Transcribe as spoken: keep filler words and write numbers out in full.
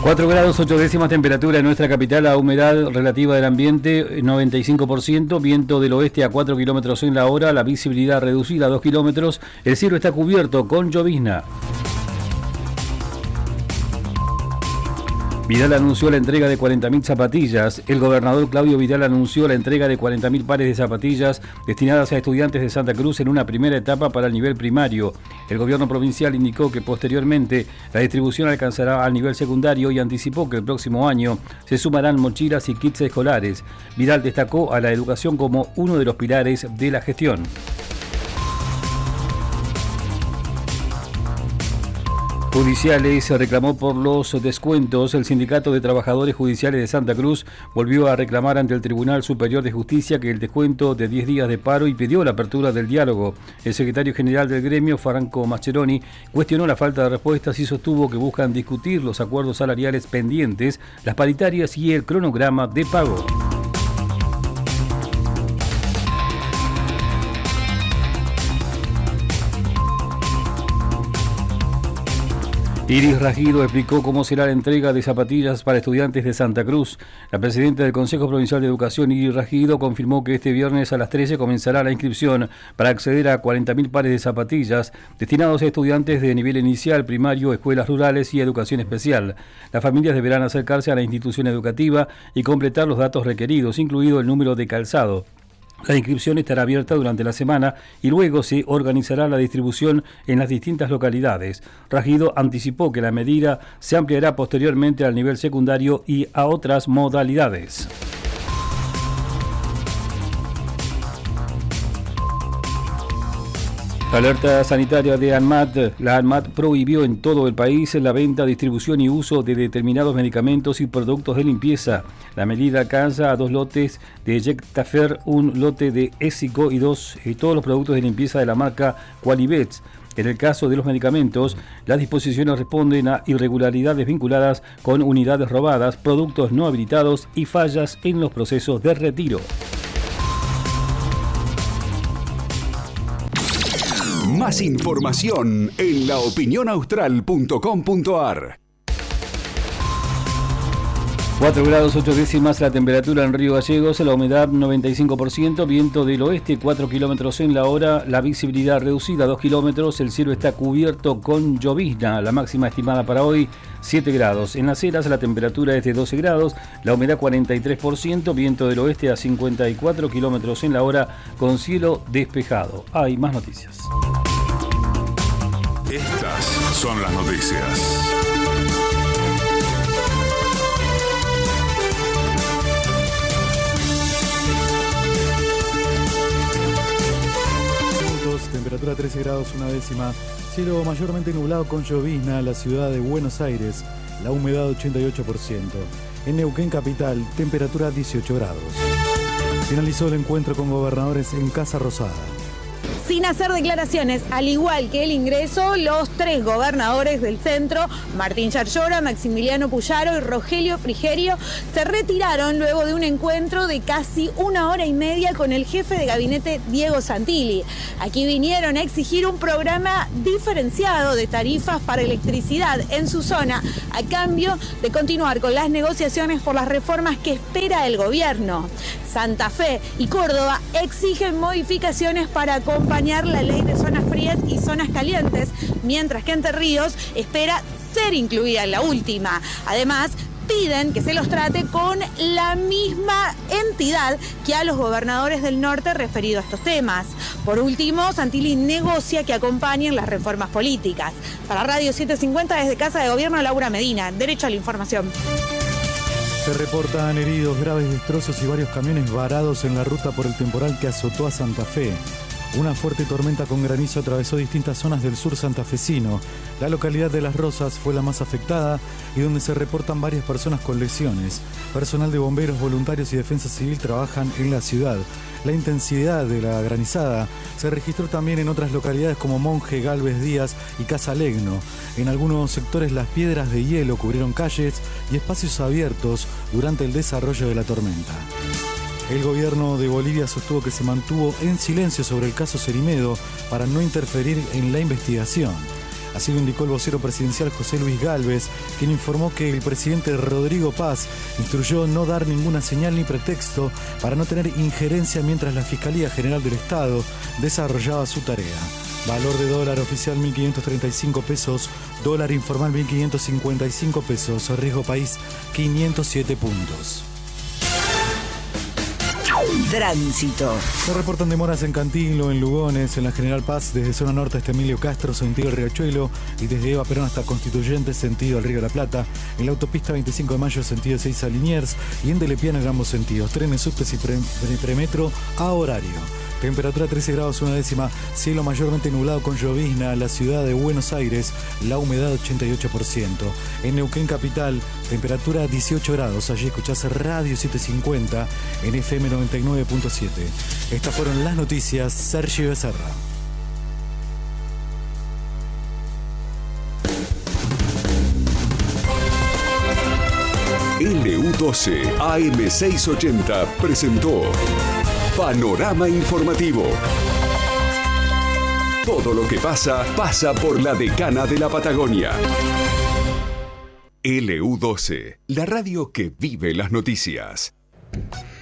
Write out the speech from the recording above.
cuatro grados ocho décimas temperatura en nuestra capital, la humedad relativa del ambiente noventa y cinco por ciento, viento del oeste a cuatro kilómetros en la hora, la visibilidad reducida a dos kilómetros, el cielo está cubierto con llovizna. Vidal anunció la entrega de cuarenta mil zapatillas. El gobernador Claudio Vidal anunció la entrega de cuarenta mil pares de zapatillas destinadas a estudiantes de Santa Cruz en una primera etapa para el nivel primario. El gobierno provincial indicó que posteriormente la distribución alcanzará al nivel secundario y anticipó que el próximo año se sumarán mochilas y kits escolares. Vidal destacó a la educación como uno de los pilares de la gestión. Judiciales se reclamó por los descuentos. El Sindicato de Trabajadores Judiciales de Santa Cruz volvió a reclamar ante el Tribunal Superior de Justicia que el descuento de diez días de paro y pidió la apertura del diálogo. El secretario general del gremio, Franco Mascheroni, cuestionó la falta de respuestas y sostuvo que buscan discutir los acuerdos salariales pendientes, las paritarias y el cronograma de pago. Iris Ragido explicó cómo será la entrega de zapatillas para estudiantes de Santa Cruz. La presidenta del Consejo Provincial de Educación, Iris Ragido, confirmó que este viernes a las trece comenzará la inscripción para acceder a cuarenta mil pares de zapatillas destinados a estudiantes de nivel inicial, primario, escuelas rurales y educación especial. Las familias deberán acercarse a la institución educativa y completar los datos requeridos, incluido el número de calzado. La inscripción estará abierta durante la semana y luego se organizará la distribución en las distintas localidades. Ragido anticipó que la medida se ampliará posteriormente al nivel secundario y a otras modalidades. Alerta sanitaria de ANMAT. La ANMAT prohibió en todo el país la venta, distribución y uso de determinados medicamentos y productos de limpieza. La medida alcanza a dos lotes de Jectafer, un lote de Essico y dos y todos los productos de limpieza de la marca Qualibets. En el caso de los medicamentos, las disposiciones responden a irregularidades vinculadas con unidades robadas, productos no habilitados y fallas en los procesos de retiro. Más información en la opinión austral punto com punto a r. cuatro grados ocho décimas la temperatura en Río Gallegos, la humedad noventa y cinco por ciento, viento del oeste cuatro kilómetros en la hora, la visibilidad reducida a dos kilómetros, el cielo está cubierto con llovizna, la máxima estimada para hoy siete grados. En Las Heras la temperatura es de doce grados, la humedad cuarenta y tres por ciento, viento del oeste a cincuenta y cuatro kilómetros en la hora con cielo despejado. Hay más noticias. Estas son las noticias. Temperatura trece grados una décima, cielo mayormente nublado con llovizna, la ciudad de Buenos Aires, la humedad ochenta y ocho por ciento. En Neuquén capital, temperatura dieciocho grados. Finalizó el encuentro con gobernadores en Casa Rosada. Sin hacer declaraciones, al igual que el ingreso, los tres gobernadores del centro, Martín Yarlora, Maximiliano Puyaro y Rogelio Frigerio, se retiraron luego de un encuentro de casi una hora y media con el jefe de gabinete Diego Santilli. Aquí vinieron a exigir un programa diferenciado de tarifas para electricidad en su zona, a cambio de continuar con las negociaciones por las reformas que espera el gobierno. Santa Fe y Córdoba exigen modificaciones para acompañar la ley de zonas frías y zonas calientes, mientras que Entre Ríos espera ser incluida en la última. Además, piden que se los trate con la misma entidad que a los gobernadores del norte referido a estos temas. Por último, Santilli negocia que acompañen las reformas políticas. Para Radio setecientos cincuenta, desde Casa de Gobierno, Laura Medina. Derecho a la información. Se reportan heridos, graves destrozos y varios camiones varados en la ruta por el temporal que azotó a Santa Fe. Una fuerte tormenta con granizo atravesó distintas zonas del sur santafesino. La localidad de Las Rosas fue la más afectada y donde se reportan varias personas con lesiones. Personal de bomberos, voluntarios y defensa civil trabajan en la ciudad. La intensidad de la granizada se registró también en otras localidades como Monje, Galvez Díaz y Casa Legno. En algunos sectores las piedras de hielo cubrieron calles y espacios abiertos durante el desarrollo de la tormenta. El gobierno de Bolivia sostuvo que se mantuvo en silencio sobre el caso Cerimedo para no interferir en la investigación. Así lo indicó el vocero presidencial José Luis Gálvez, quien informó que el presidente Rodrigo Paz instruyó no dar ninguna señal ni pretexto para no tener injerencia mientras la Fiscalía General del Estado desarrollaba su tarea. Valor de dólar oficial mil quinientos treinta y cinco pesos, dólar informal mil quinientos cincuenta y cinco pesos, riesgo país quinientos siete puntos. Tránsito. Se reportan demoras en Cantilo, en Lugones, en la General Paz, desde zona norte hasta Emilio Castro, sentido el Riachuelo, y desde Eva Perón hasta Constituyente, sentido el Río de la Plata, en la autopista veinticinco de mayo, sentido seis a Liniers, y en Delepiana en ambos sentidos, trenes, subtes y pre pre premetro a horario. Temperatura trece grados una décima, cielo mayormente nublado con llovizna, la ciudad de Buenos Aires, la humedad ochenta y ocho por ciento. En Neuquén capital, temperatura dieciocho grados, allí escuchás Radio setecientos cincuenta en F M noventa y nueve punto siete. Estas fueron las noticias, Sergio Becerra. L U doce A M seiscientos ochenta presentó Panorama Informativo. Todo lo que pasa, pasa por la Decana de la Patagonia. L U doce, la radio que vive las noticias.